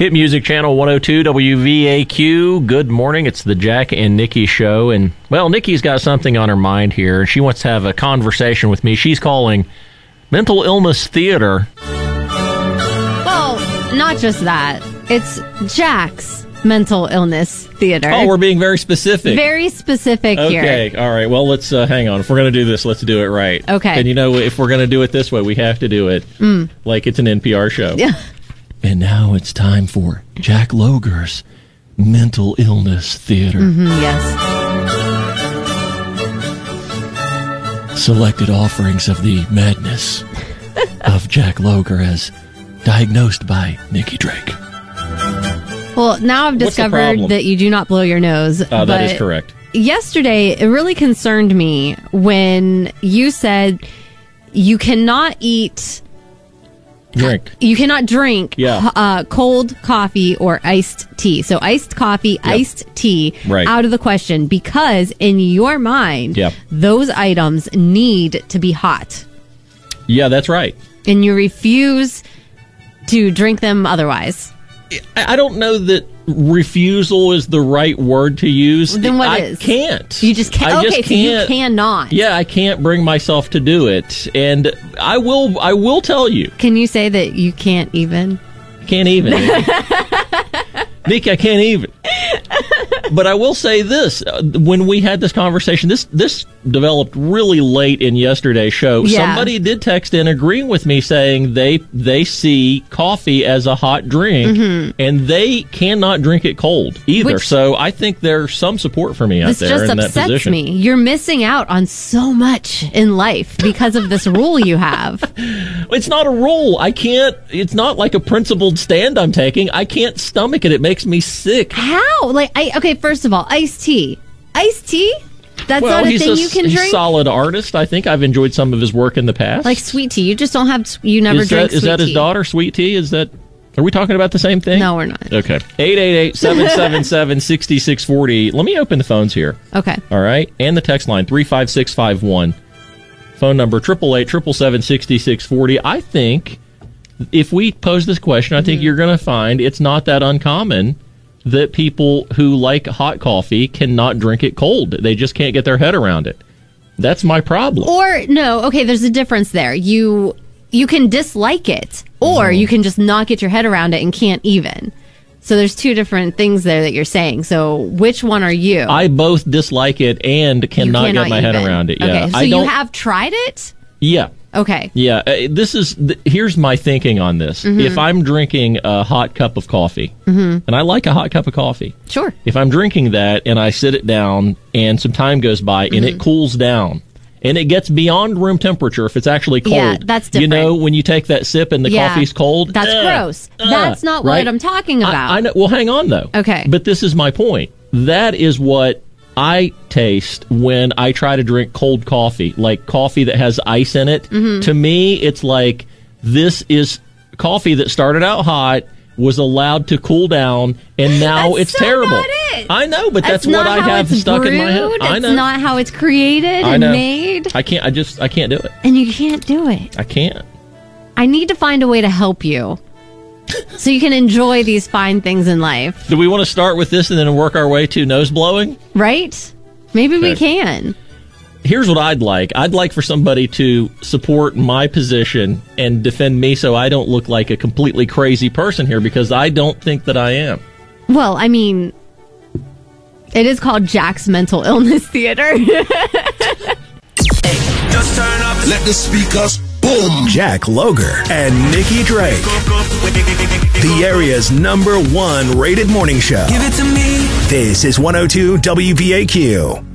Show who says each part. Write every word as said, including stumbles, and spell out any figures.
Speaker 1: Hit Music Channel one oh two W V A Q. Good morning. It's the Jack and Nikki Show. And, well, Nikki's got something on her mind here. She wants to have a conversation with me. She's calling Mental Illness Theater.
Speaker 2: Well, not just that. It's Jack's Mental Illness Theater.
Speaker 1: Oh, we're being very specific.
Speaker 2: Very specific
Speaker 1: okay.
Speaker 2: here.
Speaker 1: Okay, all right. Well, let's uh, hang on. If we're going to do this, let's do it right.
Speaker 2: Okay.
Speaker 1: And, you know, if we're going to do it this way, we have to do it mm. like it's an N P R show.
Speaker 2: Yeah.
Speaker 1: And now it's time for Jack Loger's Mental Illness Theater.
Speaker 2: Mm-hmm, yes.
Speaker 1: Selected offerings of the madness of Jack Loger as diagnosed by Nikki Drake.
Speaker 2: Well, now I've discovered that you do not blow your nose.
Speaker 1: Uh, that is correct.
Speaker 2: Yesterday, it really concerned me when you said you cannot eat...
Speaker 1: Drink.
Speaker 2: You cannot drink
Speaker 1: yeah.
Speaker 2: uh, cold coffee or iced tea. So iced coffee, yep. iced tea,
Speaker 1: right.
Speaker 2: out of the question because in your mind,
Speaker 1: yep.
Speaker 2: those items need to be hot.
Speaker 1: Yeah, that's right.
Speaker 2: And you refuse to drink them otherwise.
Speaker 1: I don't know that refusal is the right word to use.
Speaker 2: Then what
Speaker 1: I
Speaker 2: is?
Speaker 1: I can't.
Speaker 2: You just can't.
Speaker 1: I
Speaker 2: Okay,
Speaker 1: just
Speaker 2: so
Speaker 1: can't.
Speaker 2: you cannot.
Speaker 1: Yeah, I can't bring myself to do it. And I will I will tell you.
Speaker 2: Can you say that you can't even?
Speaker 1: Can't even. Nikki, I can't even. But I will say this. When we had this conversation, this this developed really late in yesterday's show.
Speaker 2: Yeah.
Speaker 1: Somebody did text in agreeing with me saying they they see coffee as a hot drink, mm-hmm. and they cannot drink it cold either.
Speaker 2: Which,
Speaker 1: so I think there's some support for me out there in that position.
Speaker 2: This just upsets me. You're missing out on so much in life because of this rule you have.
Speaker 1: It's not a rule. I can't. It's not like a principled stand I'm taking. I can't stomach it. It makes me sick.
Speaker 2: How? Like, I okay. First of all, iced tea. Iced tea? That's
Speaker 1: well,
Speaker 2: not a
Speaker 1: he's
Speaker 2: thing
Speaker 1: a,
Speaker 2: you can
Speaker 1: he's
Speaker 2: drink?
Speaker 1: a solid artist. I think I've enjoyed some of his work in the past.
Speaker 2: Like sweet tea. You just don't have, you never
Speaker 1: is
Speaker 2: drink
Speaker 1: that,
Speaker 2: sweet tea.
Speaker 1: Is that his daughter, Sweet Tea? Is that, are we talking about the same thing?
Speaker 2: No, we're not.
Speaker 1: Okay. eight eight eight, seven seven seven, six six four zero. Let me open the phones here.
Speaker 2: Okay.
Speaker 1: All right. And the text line, three five six five one. Phone number, eight eight eight, seven seven seven, six six four zero. I think if we pose this question, I think mm-hmm. you're going to find it's not that uncommon that people who like hot coffee cannot drink it cold. They just can't get their head around it. That's my problem.
Speaker 2: Or, no, okay, there's a difference there. You you can dislike it, or mm. you can just not get your head around it and can't even. So there's two different things there that you're saying. So which one are you?
Speaker 1: I both dislike it and cannot,
Speaker 2: cannot
Speaker 1: get my
Speaker 2: even.
Speaker 1: head around it. Yeah.
Speaker 2: Okay, so
Speaker 1: I don't,
Speaker 2: you have tried it?
Speaker 1: Yeah.
Speaker 2: Okay.
Speaker 1: Yeah. Uh, this is th- here's my thinking on this. Mm-hmm. If I'm drinking a hot cup of coffee, mm-hmm. and I like a hot cup of coffee.
Speaker 2: Sure.
Speaker 1: If I'm drinking that and I sit it down and some time goes by mm-hmm. and it cools down and it gets beyond room temperature if it's actually cold.
Speaker 2: Yeah, that's different.
Speaker 1: You know, when you take that sip and the
Speaker 2: yeah,
Speaker 1: coffee's cold.
Speaker 2: That's
Speaker 1: uh,
Speaker 2: gross.
Speaker 1: Uh,
Speaker 2: that's not
Speaker 1: right?
Speaker 2: what I'm talking about.
Speaker 1: I, I know. Well, hang on, though.
Speaker 2: Okay.
Speaker 1: But this is my point. That is what I taste when I try to drink cold coffee, like coffee that has ice in it. Mm-hmm. To me, it's like this is coffee that started out hot, was allowed to cool down, and now
Speaker 2: that's
Speaker 1: it's
Speaker 2: so
Speaker 1: terrible.
Speaker 2: Not it.
Speaker 1: I know, but that's,
Speaker 2: that's
Speaker 1: what I have stuck
Speaker 2: brewed.
Speaker 1: in my head. I know.
Speaker 2: It's not how it's created
Speaker 1: I
Speaker 2: and
Speaker 1: know.
Speaker 2: made.
Speaker 1: I can't. I just. I can't do it.
Speaker 2: And you can't do it.
Speaker 1: I can't.
Speaker 2: I need to find a way to help you. So you can enjoy these fine things in life.
Speaker 1: Do we want to start with this and then work our way to nose blowing?
Speaker 2: Right? Maybe okay. we can.
Speaker 1: Here's what I'd like. I'd like for somebody to support my position and defend me so I don't look like a completely crazy person here, because I don't think that I am.
Speaker 2: Well, I mean, it is called Jack's Mental Illness Theater.
Speaker 3: Just turn up. Let the speakers boom.
Speaker 4: Jack Loger and Nikki Drake. The area's number one rated morning show.
Speaker 3: Give it to me.
Speaker 4: This is one oh two W V A Q.